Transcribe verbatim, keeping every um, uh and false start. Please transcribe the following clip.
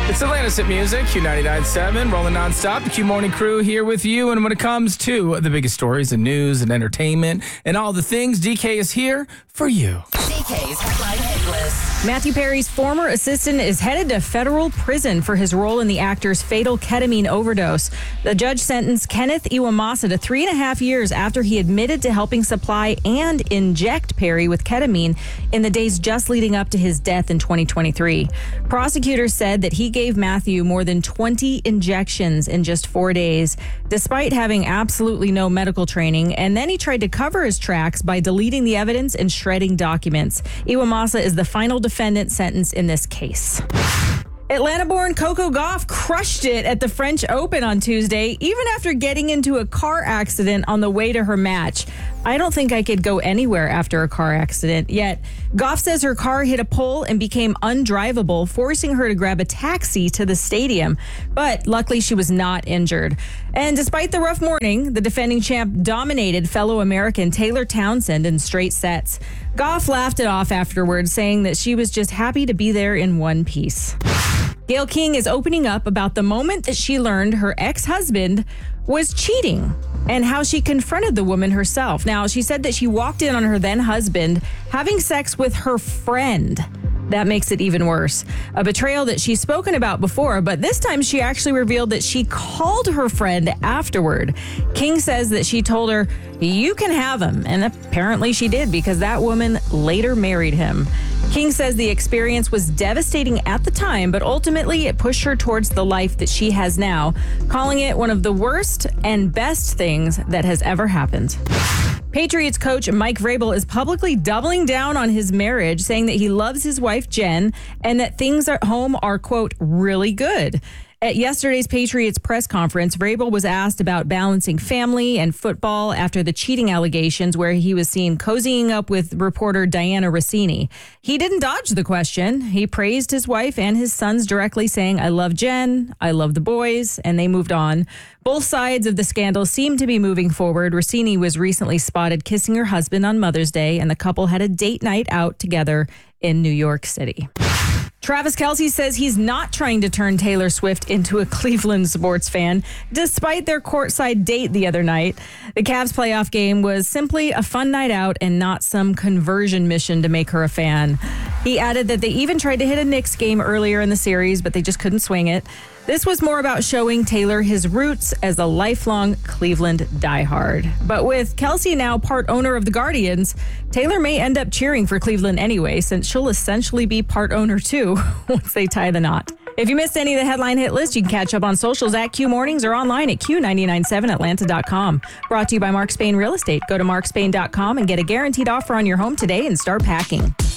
It's Atlanta's Hit Music, Q ninety-nine point seven, rolling nonstop. The Q Morning Crew here with you. And when it comes to the biggest stories in news and entertainment and all the things, D K is here for you. D K's Headline Hit List. Matthew Perry's former assistant is headed to federal prison for his role in the actor's fatal ketamine overdose. The judge sentenced Kenneth Iwamasa to three and a half years after he admitted to helping supply and inject Perry with ketamine in the days just leading up to his death in twenty twenty-three. Prosecutors said that he gave Matthew more than twenty injections in just four days, despite having absolutely no medical training, and then he tried to cover his tracks by deleting the evidence and shredding documents. Iwamasa is the final defendant sentenced in this case. Atlanta-born Coco Gauff crushed it at the French Open on Tuesday, even after getting into a car accident on the way to her match. I don't think I could go anywhere after a car accident. Yet, Gauff says her car hit a pole and became undrivable, forcing her to grab a taxi to the stadium. But luckily, she was not injured. And despite the rough morning, the defending champ dominated fellow American Taylor Townsend in straight sets. Gauff laughed it off afterwards, saying that she was just happy to be there in one piece. Gayle King is opening up about the moment that she learned her ex-husband was cheating and how she confronted the woman herself. Now, she said that she walked in on her then husband having sex with her friend. That makes it even worse. A betrayal that she's spoken about before, but this time she actually revealed that she called her friend afterward. King says that she told her, "You can have him," and apparently she did, because that woman later married him. King says the experience was devastating at the time, but ultimately it pushed her towards the life that she has now, calling it one of the worst and best things that has ever happened. Patriots coach Mike Vrabel is publicly doubling down on his marriage, saying that he loves his wife, Jen, and that things at home are, quote, really good. At yesterday's Patriots press conference, Vrabel was asked about balancing family and football after the cheating allegations, where he was seen cozying up with reporter Diana Rossini. He didn't dodge the question. He praised his wife and his sons directly, saying, "I love Jen, I love the boys," and they moved on. Both sides of the scandal seem to be moving forward. Rossini was recently spotted kissing her husband on Mother's Day, and the couple had a date night out together in New York City. Travis Kelce says he's not trying to turn Taylor Swift into a Cleveland sports fan, despite their courtside date the other night. The Cavs playoff game was simply a fun night out and not some conversion mission to make her a fan. He added that they even tried to hit a Knicks game earlier in the series, but they just couldn't swing it. This was more about showing Taylor his roots as a lifelong Cleveland diehard. But with Kelce now part owner of the Guardians, Taylor may end up cheering for Cleveland anyway, since she'll essentially be part owner too once they tie the knot. If you missed any of the headline hit list, you can catch up on socials at Q Mornings or online at Q nine nine seven Atlanta dot com. Brought to you by Mark Spain Real Estate. Go to mark spain dot com and get a guaranteed offer on your home today and start packing.